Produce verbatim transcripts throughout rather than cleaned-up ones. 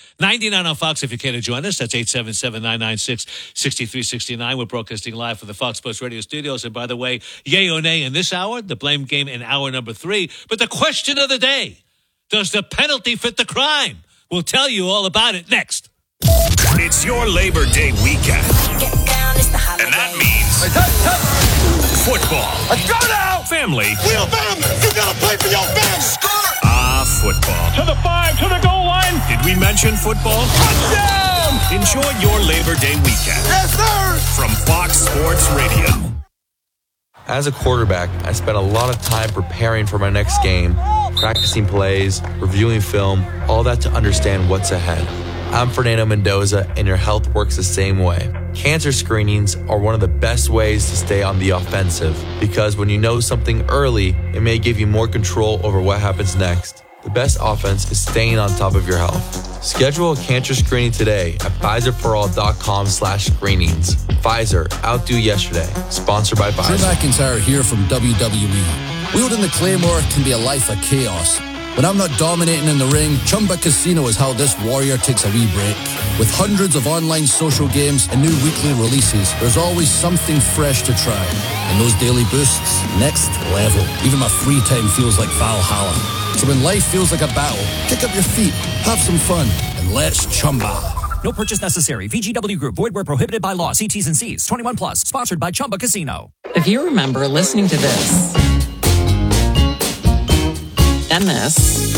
ninety-nine on Fox if you care to join us. That's eight seven seven, nine nine six, six three six nine. We're broadcasting live from the Fox Sports Radio studios. And by the way, yay or nay in this hour, the blame game in hour number three. But the question of the day, does the penalty fit the crime? We'll tell you all about it next. It's your Labor Day weekend. And that means football. Let's go now! Family. We're family. You gotta play for your family. Ah, football. To the five, to the goal line. Did we mention football? Touchdown! Enjoy your Labor Day weekend. Yes, sir! From Fox Sports Radio. As a quarterback, I spent a lot of time preparing for my next game, practicing plays, reviewing film, all that to understand what's ahead. I'm Fernando Mendoza, and your health works the same way. Cancer screenings are one of the best ways to stay on the offensive, because when you know something early, it may give you more control over what happens next. The best offense is staying on top of your health. Schedule a cancer screening today at Pfizerforall.com slash screenings. Pfizer, outdo yesterday. Sponsored by Pfizer. Drew McIntyre here from W W E. Wielding the Claymore can be a life of chaos. When I'm not dominating in the ring, Chumba Casino is how this warrior takes a wee break. With hundreds of online social games and new weekly releases, there's always something fresh to try. And those daily boosts, next level. Even my free time feels like Valhalla. So when life feels like a battle, kick up your feet, have some fun, and let's Chumba. No purchase necessary. V G W Group. Void where prohibited by law. See T's and C's. twenty-one plus. Sponsored by Chumba Casino. If you remember listening to this and this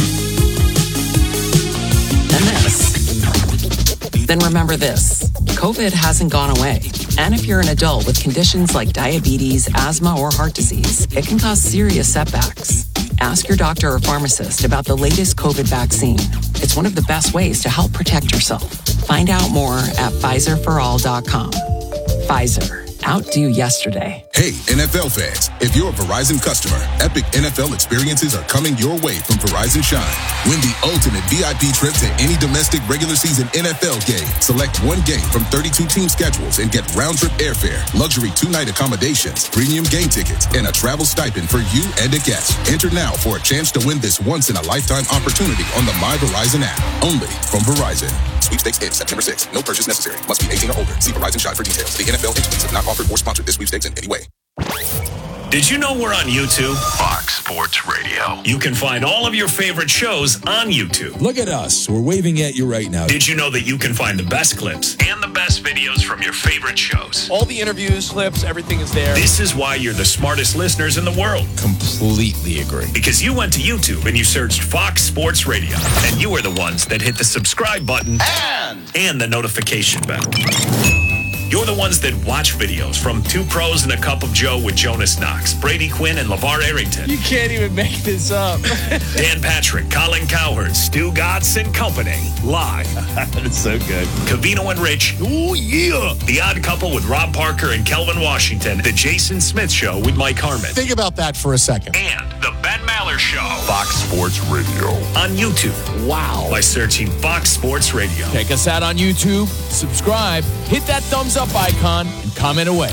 and this, then remember this. COVID hasn't gone away. And if you're an adult with conditions like diabetes, asthma, or heart disease, it can cause serious setbacks. Ask your doctor or pharmacist about the latest COVID vaccine. It's one of the best ways to help protect yourself. Find out more at Pfizer for all dot com. Pfizer. Outdo yesterday. Hey, N F L fans, if you're a Verizon customer, epic N F L experiences are coming your way from Verizon Shine. Win the ultimate V I P trip to any domestic regular season N F L game. Select one game from thirty-two team schedules and get round-trip airfare, luxury two-night accommodations, premium game tickets, and a travel stipend for you and a guest. Enter now for a chance to win this once-in-a-lifetime opportunity on the My Verizon app. Only from Verizon. Sweepstakes ends September sixth. No purchase necessary. Must be eighteen or older. See Verizon Shine for details. The N F L entities have not offered or sponsored this sweepstakes in any way. Did you know we're on YouTube? Fox Sports Radio. You can find all of your favorite shows on YouTube. Look at us. We're waving at you right now. Did you know that you can find the best clips and the best videos from your favorite shows? All the interviews, clips, everything is there. This is why you're the smartest listeners in the world. Completely agree. Because you went to YouTube and you searched Fox Sports Radio. And you are the ones that hit the subscribe button and, and the notification bell. You're the ones that watch videos from Two Pros and a Cup of Joe with Jonas Knox, Brady Quinn, and LeVar Arrington. You can't even make this up. Dan Patrick, Colin Cowherd, Stu Gatz, and company. Live. That's so good. Covino and Rich. Oh, yeah. The Odd Couple with Rob Parker and Kelvin Washington. The Jason Smith Show with Mike Harmon. Think about that for a second. And the Ben Maller Show. Fox Sports Radio. On YouTube. Wow. By searching Fox Sports Radio. Check us out on YouTube. Subscribe. Hit that thumbs up icon and comment away.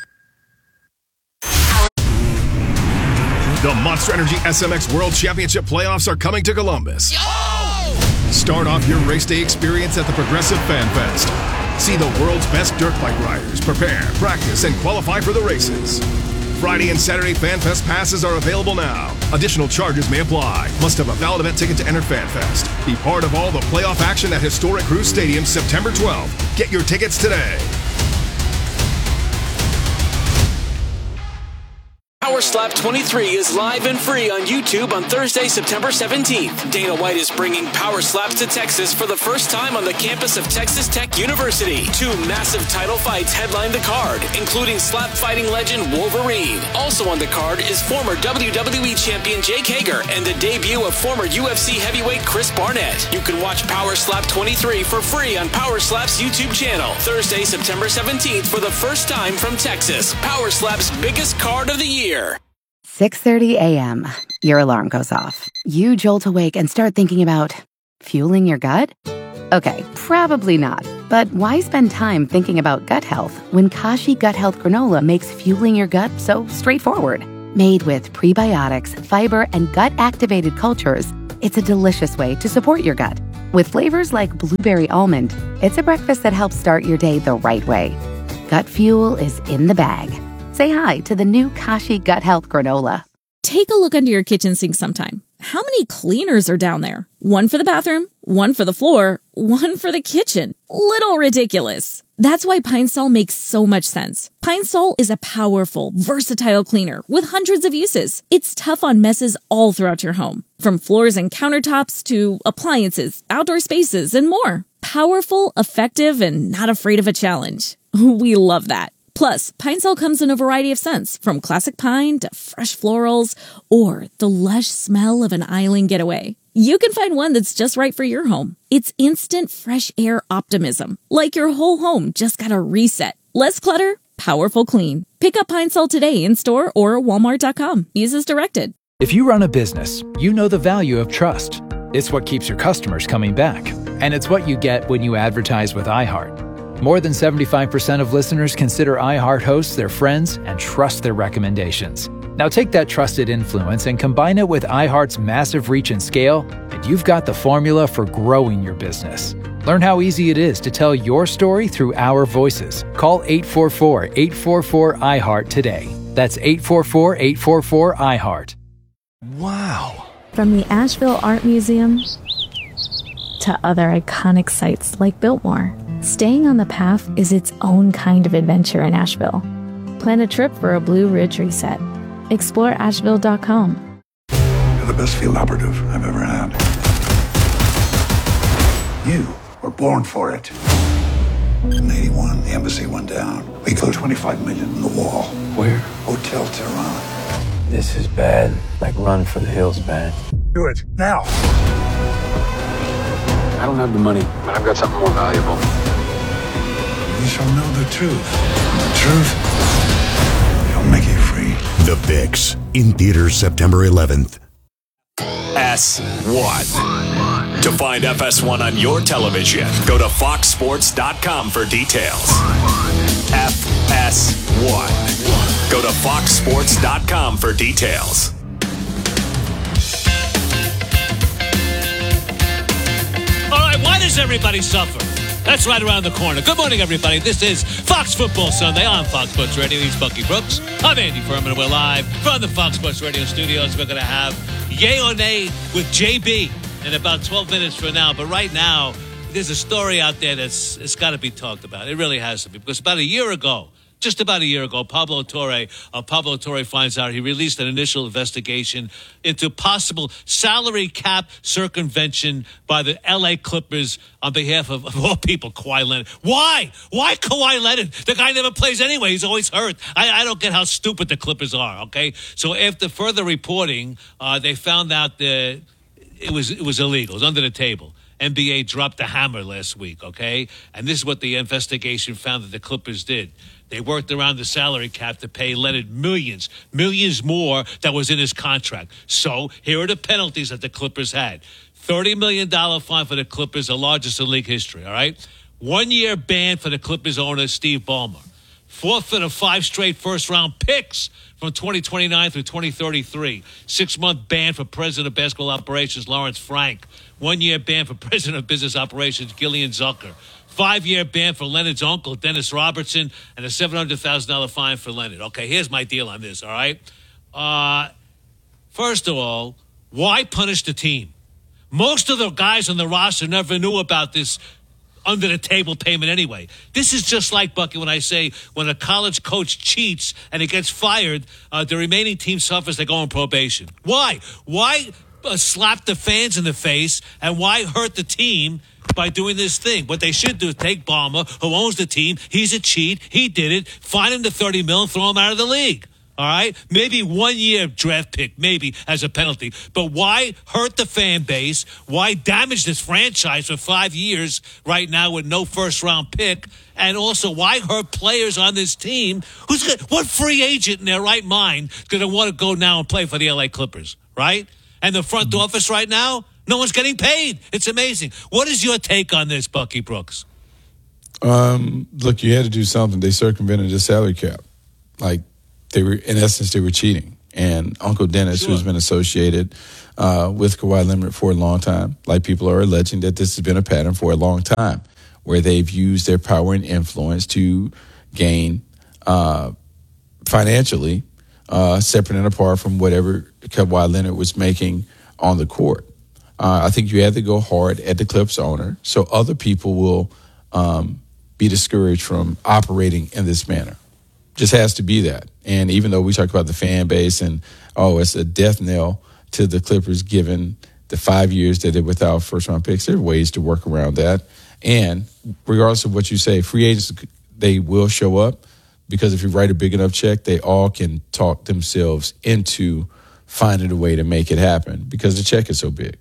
The Monster Energy S M X World Championship playoffs are coming to Columbus. Yo! Start off your race day experience at the Progressive Fan Fest. See the world's best dirt bike riders prepare, practice, and qualify for the races. Friday and Saturday Fan Fest passes are available now. Additional charges may apply. Must have a valid event ticket to enter Fan Fest. Be part of all the playoff action at historic Cruise Stadium September twelfth. Get your tickets today. Power Slap twenty-three is live and free on YouTube on Thursday, September seventeenth. Dana White is bringing Power Slaps to Texas for the first time on the campus of Texas Tech University. Two massive title fights headline the card, including slap fighting legend Wolverine. Also on the card is former W W E champion Jake Hager and the debut of former U F C heavyweight Chris Barnett. You can watch Power Slap twenty-three for free on Power Slap's YouTube channel. Thursday, September seventeenth for the first time from Texas. Power Slap's biggest card of the year. six thirty a.m. Your alarm goes off. You jolt awake and start thinking about fueling your gut? Okay, probably not. But why spend time thinking about gut health when Kashi Gut Health Granola makes fueling your gut so straightforward? Made with prebiotics, fiber, and gut-activated cultures, it's a delicious way to support your gut. With flavors like blueberry almond, it's a breakfast that helps start your day the right way. Gut Fuel is in the bag. Say hi to the new Kashi Gut Health Granola. Take a look under your kitchen sink sometime. How many cleaners are down there? One for the bathroom, one for the floor, one for the kitchen. Little ridiculous. That's why Pine Sol makes so much sense. Pine Sol is a powerful, versatile cleaner with hundreds of uses. It's tough on messes all throughout your home, from floors and countertops to appliances, outdoor spaces, and more. Powerful, effective, and not afraid of a challenge. We love that. Plus, Pine Sol comes in a variety of scents, from classic pine to fresh florals, or the lush smell of an island getaway. You can find one that's just right for your home. It's instant fresh air optimism, like your whole home just got a reset. Less clutter, powerful clean. Pick up Pine Sol today in store or walmart dot com. Use as directed. If you run a business, you know the value of trust. It's what keeps your customers coming back, and it's what you get when you advertise with iHeart. More than seventy-five percent of listeners consider iHeart hosts their friends and trust their recommendations. Now take that trusted influence and combine it with iHeart's massive reach and scale, and you've got the formula for growing your business. Learn how easy it is to tell your story through our voices. Call eight four four, eight four four, I heart today. That's eight four four, eight four four, I heart. Wow. From the Asheville Art Museum to other iconic sites like Biltmore, staying on the path is its own kind of adventure in Asheville. Plan a trip for a Blue Ridge reset. Explore Asheville dot com. You're the best field operative I've ever had. You were born for it. In eighty-one, the embassy went down. We put twenty-five million in the wall. Where? Hotel Tehran. This is bad. Like Run for the Hills bad. Do it, now. I don't have the money, but I've got something more valuable. You shall know the truth. And the truth shall make you free. The Fix, in theaters September eleventh. S one. To find F S one on your television, go to fox sports dot com for details. F S one. Go to fox sports dot com for details. All right, why does everybody suffer? That's right around the corner. Good morning, everybody. This is Fox Football Sunday on Fox Sports Radio. He's Bucky Brooks. I'm Andy Furman. We're live from the Fox Sports Radio studios. We're going to have Yay or Nay with J B in about twelve minutes from now. But right now, there's a story out there that's it's got to be talked about. It really has to be. Because about a year ago, just about a year ago, Pablo Torre, uh, Pablo Torre finds out he released an initial investigation into possible salary cap circumvention by the L A Clippers on behalf of, of all people, Kawhi Leonard. Why? Why Kawhi Leonard? The guy never plays anyway. He's always hurt. I, I don't get how stupid the Clippers are, okay? So after further reporting, uh, they found out that it was, it was illegal. It was under the table. N B A dropped the hammer last week, okay? And this is what the investigation found that the Clippers did. They worked around the salary cap to pay Leonard millions, millions more that was in his contract. So here are the penalties that the Clippers had. thirty million dollars fine for the Clippers, the largest in league history, all right? One-year ban for the Clippers owner, Steve Ballmer. Forfeit of five straight first-round picks from twenty twenty-nine through twenty thirty-three. Six-month ban for President of Basketball Operations, Lawrence Frank. One-year ban for President of Business Operations, Gillian Zucker. Five-year ban for Leonard's uncle, Dennis Robertson, and a seven hundred thousand dollars fine for Leonard. Okay, here's my deal on this, all right? Uh, first of all, why punish the team? Most of the guys on the roster never knew about this under-the-table payment anyway. This is just like, Bucky, when I say when a college coach cheats and he gets fired, uh, the remaining team suffers, they go on probation. Why? Why uh, slap the fans in the face, and why hurt the team by doing this thing? What they should do is take Ballmer, who owns the team. He's a cheat. He did it. Fine him the thirty mil and throw him out of the league. All right? Maybe one year draft pick, maybe, as a penalty. But why hurt the fan base? Why damage this franchise for five years right now with no first-round pick? And also, why hurt players on this team? Who's gonna, what free agent in their right mind is going to want to go now and play for the L A Clippers, right? And the front office right now, no one's getting paid. It's amazing. What is your take on this, Bucky Brooks? Um, look, you had to do something. They circumvented the salary cap. Like, they were, in essence, they were cheating. and Uncle Dennis, Sure. who's been associated uh, with Kawhi Leonard for a long time. Like, people are alleging that this has been a pattern for a long time, where they've used their power and influence to gain uh, financially, uh, separate and apart from whatever Kawhi Leonard was making on the court. Uh, I think you have to go hard at the Clips owner so other people will um, be discouraged from operating in this manner. Just has to be that. And even though we talk about the fan base and, oh, it's a death knell to the Clippers given the five years that they're without first-round picks, there are ways to work around that. And regardless of what you say, free agents, they will show up because if you write a big enough check, they all can talk themselves into finding a way to make it happen because the check is so big.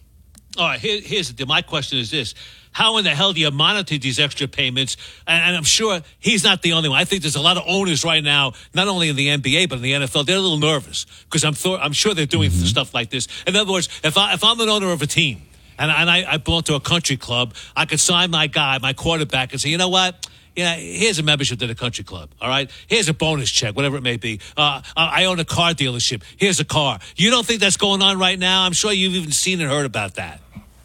All right, here, here's the deal. My question is this. How in the hell do you monitor these extra payments? And, and I'm sure he's not the only one. I think there's a lot of owners right now, not only in the N B A, but in the N F L. They're a little nervous because I'm, th- I'm sure they're doing mm-hmm. stuff like this. In other words, if, I, if I'm an owner of a team and, and I, I belong to a country club, I could sign my guy, my quarterback, and say, you know what? Yeah, here's a membership to the country club, all right? Here's a bonus check, whatever it may be. Uh, I own a car dealership. Here's a car. You don't think that's going on right now? I'm sure you've even seen and heard about that.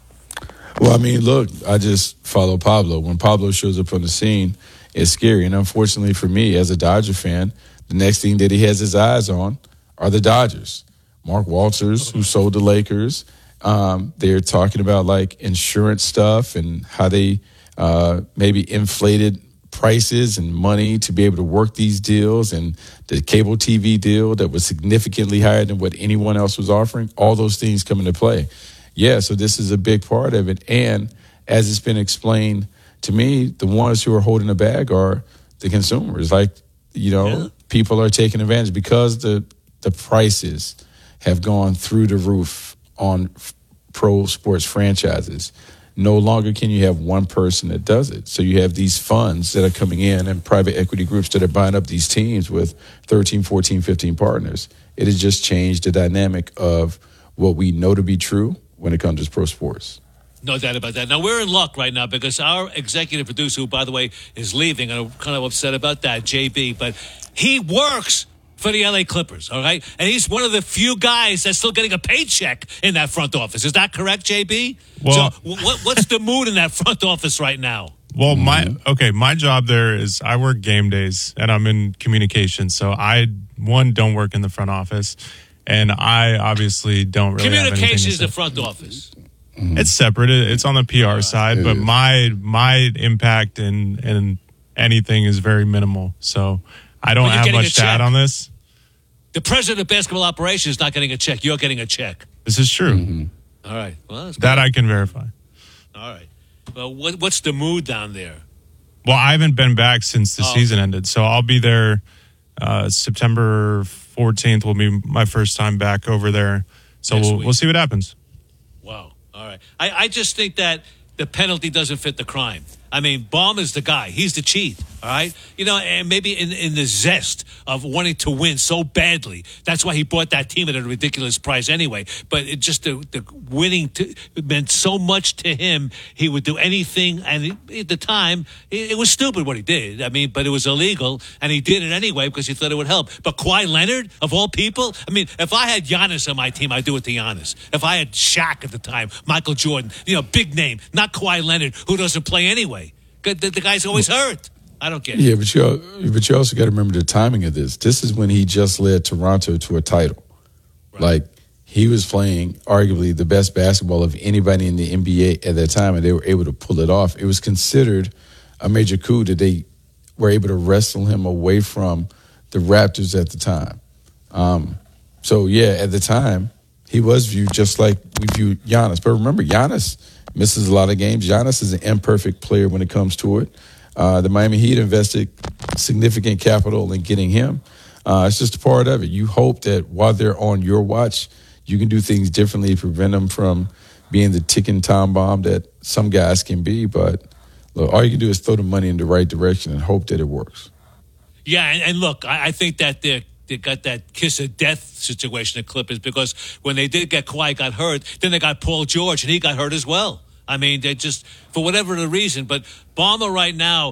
Well, I mean, look, I just follow Pablo. When Pablo shows up on the scene, it's scary. And unfortunately for me, as a Dodger fan, the next thing that he has his eyes on are the Dodgers. Mark Walters, who sold the Lakers, um, they're talking about, like, insurance stuff and how they uh, maybe inflated prices and money to be able to work these deals, and the cable T V deal that was significantly higher than what anyone else was offering. All those things come into play. Yeah, so this is a big part of it. And as it's been explained to me, the ones who are holding the bag are the consumers. Like, you know, yeah. people are taking advantage because the the prices have gone through the roof on f- pro sports franchises. No longer can you have one person that does it. So you have these funds that are coming in and private equity groups that are buying up these teams with thirteen, fourteen, fifteen partners. It has just changed the dynamic of what we know to be true when it comes to pro sports. No doubt about that. Now, we're in luck right now because our executive producer, who, by the way, is leaving, and I'm kind of upset about that, J B, but he works for the L A Clippers, all right? And he's one of the few guys that's still getting a paycheck in that front office. Is that correct, J B? Well, so what, what's the mood in that front office right now? Well, my okay, my job there is I work game days, and I'm in communications. So I, one, don't work in the front office, and I obviously don't really have anything to Communications is say. the front office. Mm-hmm. It's separate. It's on the P R side, but my my impact in, in anything is very minimal. So I don't have much to add on this. The president of basketball operations is not getting a check. You're getting a check. This is true. Mm-hmm. All right. Well, that's that good. I can verify. All right. Well, what, what's the mood down there? Well, I haven't been back since the Oh. season ended, so I'll be there uh, September fourteenth will be my first time back over there. So Next we'll, week. we'll see what happens. Wow. All right. I, I just think that the penalty doesn't fit the crime. I mean, Baum is the guy. He's the cheat, all right? You know, and maybe in, in the zest of wanting to win so badly, that's why he bought that team at a ridiculous price anyway. But it just the, the winning to, it meant so much to him, he would do anything. And he, at the time, it, it was stupid what he did. I mean, but it was illegal, and he did it anyway because he thought it would help. But Kawhi Leonard, of all people, I mean, if I had Giannis on my team, I'd do it to Giannis. If I had Shaq at the time, Michael Jordan, you know, big name, not Kawhi Leonard, who doesn't play anyway. The, the guy's always hurt. I don't get it. Yeah, but you but you also got to remember the timing of this. This is when he just led Toronto to a title. Right. Like, he was playing arguably the best basketball of anybody in the N B A at that time, and they were able to pull it off. It was considered a major coup that they were able to wrestle him away from the Raptors at the time. Um, so, yeah, at the time, he was viewed just like we view Giannis. But remember, Giannis misses a lot of games. Giannis is an imperfect player when it comes to it. Uh, the Miami Heat invested significant capital in getting him. Uh, it's just a part of it. You hope that while they're on your watch, you can do things differently to prevent them from being the ticking time bomb that some guys can be. But look, all you can do is throw the money in the right direction and hope that it works. Yeah, and, and look, I, I think that they're they got that kiss of death situation at Clippers because when they did get Kawhi got hurt, then they got Paul George, and he got hurt as well. I mean, they just, for whatever the reason, but Ballmer right now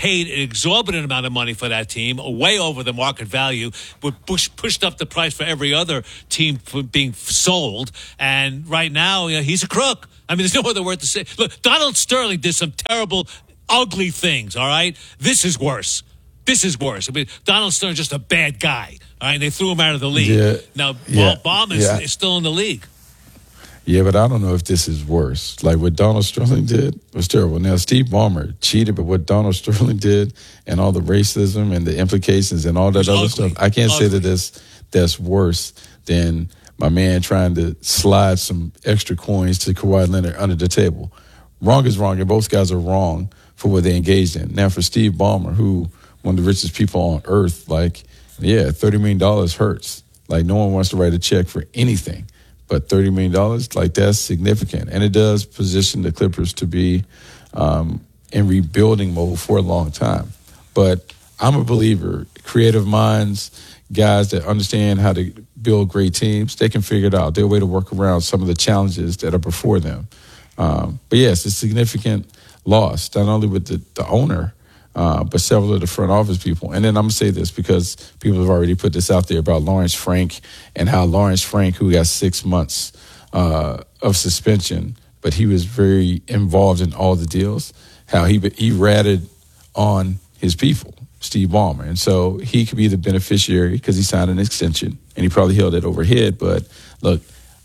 paid an exorbitant amount of money for that team, way over the market value, but push, pushed up the price for every other team for being sold. And right now, you know, he's a crook. I mean, there's no other word to say. Look, Donald Sterling did some terrible, ugly things, all right? This is worse. This is worse. I mean, Donald Sterling's just a bad guy, all right? They threw him out of the league. Yeah. Now, Yeah. Baum is, Yeah. is still in the league. Yeah, but I don't know if this is worse. Like what Donald Sterling did was terrible. Now, Steve Ballmer cheated, but what Donald Sterling did and all the racism and the implications and all that other ugly. stuff, I can't say that that's, that's worse than my man trying to slide some extra coins to Kawhi Leonard under the table. Wrong is wrong, and both guys are wrong for what they engaged in. Now, for Steve Ballmer, who one of the richest people on earth, like, yeah, thirty million dollars hurts. Like, no one wants to write a check for anything. But thirty million dollars, like, that's significant. And it does position the Clippers to be um, in rebuilding mode for a long time. But I'm a believer, creative minds, guys that understand how to build great teams, they can figure it out. There's a way to work around some of the challenges that are before them. Um, but, yes, it's a significant loss, not only with the, the owner, Uh, but several of the front office people. And then I'm going to say this because people have already put this out there about Lawrence Frank and how Lawrence Frank, who got six months uh, of suspension, but he was very involved in all the deals, how he he ratted on his people, Steve Ballmer. And so he could be the beneficiary because he signed an extension, and he probably held it overhead. But, look,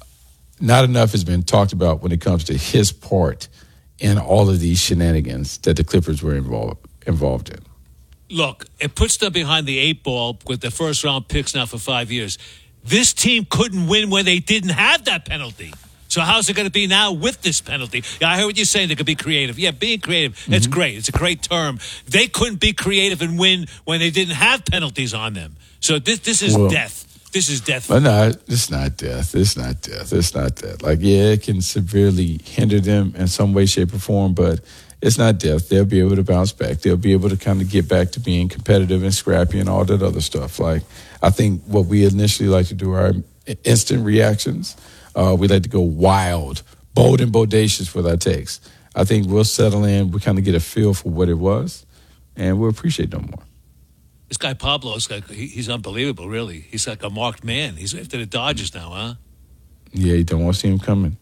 not enough has been talked about when it comes to his part in all of these shenanigans that the Clippers were involved involved in. Look, it puts them behind the eight ball with the first round picks now for five years. This team couldn't win when they didn't have that penalty. So how's it going to be now with this penalty? Yeah, I heard what you're saying. They could be creative. Yeah, being creative, that's mm-hmm. great. It's a great term. They couldn't be creative and win when they didn't have penalties on them. So this this is well, death. This is death. But no, it's not death. It's not death. It's not death. Like, yeah, it can severely hinder them in some way, shape, or form, but it's not death. They'll be able to bounce back. They'll be able to kind of get back to being competitive and scrappy and all that other stuff. Like, I think what we initially like to do are instant reactions. Uh, we like to go wild, bold and bodacious with our takes. I think we'll settle in. We kind of get a feel for what it was, and we'll appreciate them more. This guy Pablo, this guy, he, he's unbelievable, really. He's like a marked man. He's after the Dodgers now, huh? Yeah, you don't want to see him coming.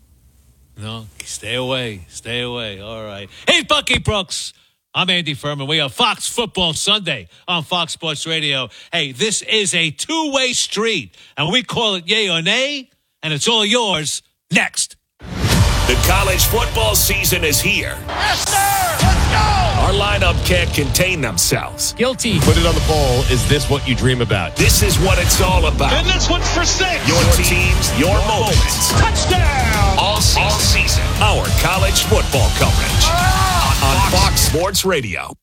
No, stay away. Stay away. All right. Hey, Bucky Brooks. I'm Andy Furman. We are Fox Football Sunday on Fox Sports Radio. Hey, this is a two-way street, and we call it yay or nay, and it's all yours next. The college football season is here. Yes, sir! Let's go! Our lineup can't contain themselves. Guilty. Put it on the poll. Is this what you dream about? This is what it's all about. And this one's for six. Your teams, your moments. Touchdown! All season. All season. Our college football coverage ah, on Fox. Fox Sports Radio.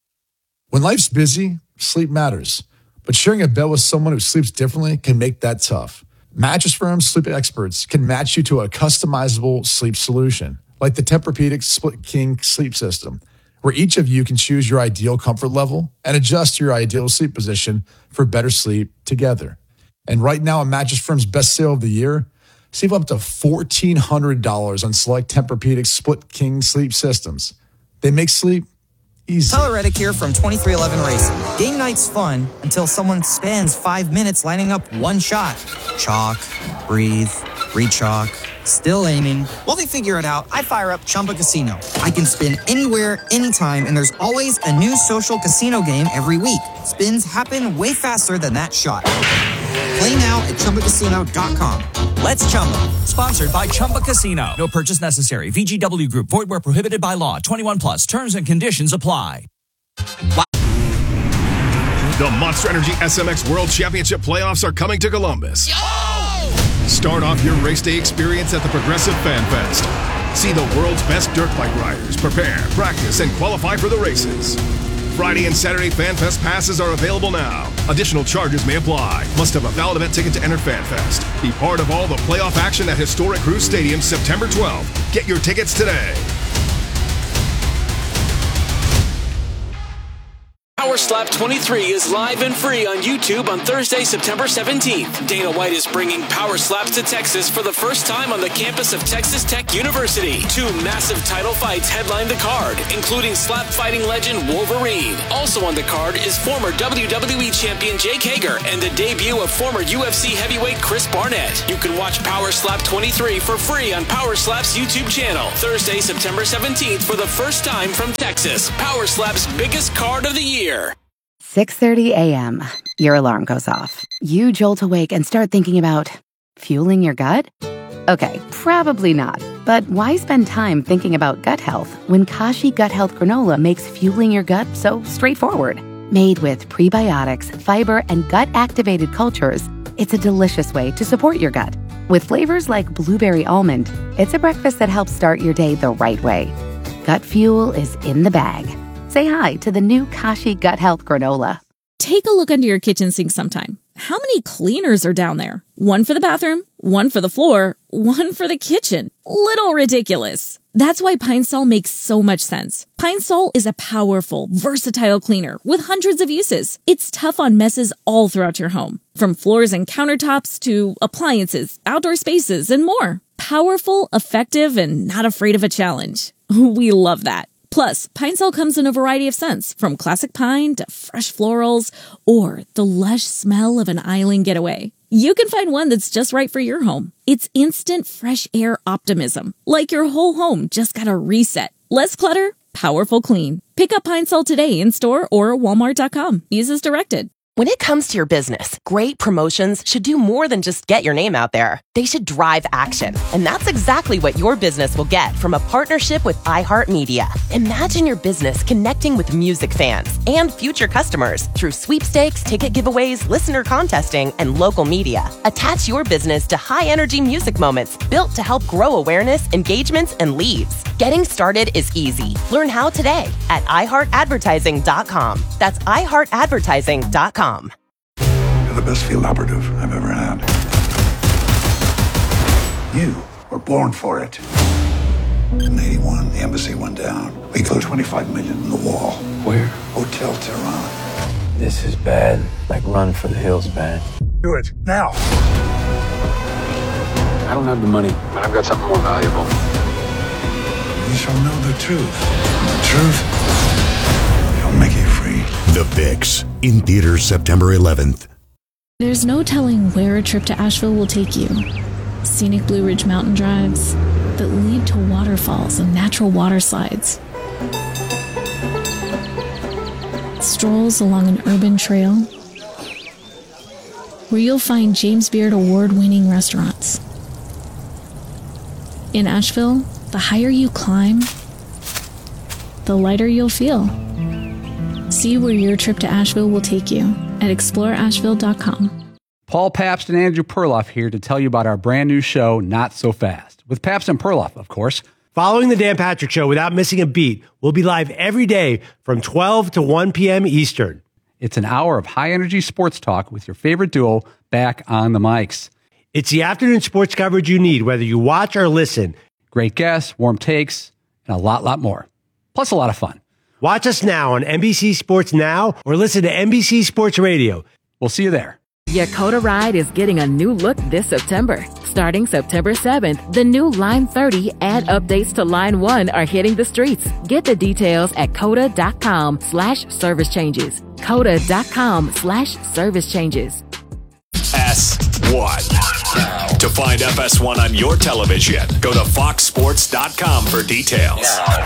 When life's busy, sleep matters. But sharing a bed with someone who sleeps differently can make that tough. Mattress Firm's sleep experts can match you to a customizable sleep solution, like the Tempur-Pedic Split King sleep system, where each of you can choose your ideal comfort level and adjust your ideal sleep position for better sleep together. And right now, at Mattress Firm's best sale of the year, save up to fourteen hundred dollars on select Tempur-Pedic Split King sleep systems. They make sleep easy. Tyler Reddick here from twenty-three eleven Racing. Game night's fun until someone spends five minutes lining up one shot. Chalk, breathe, re-chalk, still aiming. While they figure it out, I fire up Chumba Casino. I can spin anywhere, anytime, and there's always a new social casino game every week. Spins happen way faster than that shot. Play now at Chumba Casino dot com. Let's Chumba. Sponsored by Chumba Casino. No purchase necessary. V G W Group. Void where prohibited by law. twenty-one plus. Terms and conditions apply. The Monster Energy S M X World Championship playoffs are coming to Columbus. Yo! Start off your race day experience at the Progressive Fan Fest. See the world's best dirt bike riders prepare, practice, and qualify for the races. Friday and Saturday Fan Fest passes are available now. Additional charges may apply. Must have a valid event ticket to enter Fan Fest. Be part of all the playoff action at historic Cruz Stadium September twelfth. Get your tickets today. Power Power Slap twenty-three is live and free on YouTube on Thursday, September seventeenth. Dana White is bringing Power Slaps to Texas for the first time on the campus of Texas Tech University. Two massive title fights headline the card, including slap fighting legend Wolverine. Also on the card is former W W E champion Jake Hager and the debut of former U F C heavyweight Chris Barnett. You can watch Power Slap twenty-three for free on Power Slap's YouTube channel. Thursday, September seventeenth for the first time from Texas. Power Slap's biggest card of the year. six thirty a.m. Your alarm goes off. You jolt awake and start thinking about fueling your gut? Okay, probably not. But why spend time thinking about gut health when Kashi Gut Health Granola makes fueling your gut so straightforward? Made with prebiotics, fiber, and gut-activated cultures, it's a delicious way to support your gut. With flavors like blueberry almond, it's a breakfast that helps start your day the right way. Gut fuel is in the bag. Say hi to the new Kashi Gut Health Granola. Take a look under your kitchen sink sometime. How many cleaners are down there? One for the bathroom, one for the floor, one for the kitchen. Little ridiculous. That's why Pine Sol makes so much sense. Pine Sol is a powerful, versatile cleaner with hundreds of uses. It's tough on messes all throughout your home, from floors and countertops to appliances, outdoor spaces, and more. Powerful, effective, and not afraid of a challenge. We love that. Plus, Pine Sol comes in a variety of scents, from classic pine to fresh florals, or the lush smell of an island getaway. You can find one that's just right for your home. It's instant fresh air optimism, like your whole home just got a reset. Less clutter, powerful clean. Pick up Pine Sol today in store or walmart dot com. Use as directed. When it comes to your business, great promotions should do more than just get your name out there. They should drive action. And that's exactly what your business will get from a partnership with iHeartMedia. Imagine your business connecting with music fans and future customers through sweepstakes, ticket giveaways, listener contesting, and local media. Attach your business to high-energy music moments built to help grow awareness, engagements, and leads. Getting started is easy. Learn how today at i heart advertising dot com. That's i heart advertising dot com. You're the best field operative I've ever had. You were born for it. In eighty-one, the embassy went down. We closed twenty-five million in the wall. Where? Hotel Tehran. This is bad. Like run for the hills, bad. Do it now. I don't have the money, but I've got something more valuable. You shall know the truth. The truth shall make you free. The Fix, in theaters September eleventh. There's no telling where a trip to Asheville will take you. Scenic Blue Ridge mountain drives that lead to waterfalls and natural water slides. Strolls along an urban trail where you'll find James Beard award-winning restaurants. In Asheville, the higher you climb, the lighter you'll feel. See where your trip to Asheville will take you at explore asheville dot com. Paul Pabst and Andrew Perloff here to tell you about our brand new show, Not So Fast, with Pabst and Perloff, of course. Following the Dan Patrick Show without missing a beat, we'll be live every day from twelve to one p.m. Eastern. It's an hour of high-energy sports talk with your favorite duo back on the mics. It's the afternoon sports coverage you need, whether you watch or listen. Great guests, warm takes, and a lot, lot more. Plus a lot of fun. Watch us now on N B C Sports Now or listen to N B C Sports Radio. We'll see you there. Yakota Ride is getting a new look this September. Starting September seventh, the new Line thirty and updates to Line one are hitting the streets. Get the details at coda.com slash service changes. Coda.com slash service changes. S one. To find F S one on your television, go to fox sports dot com for details.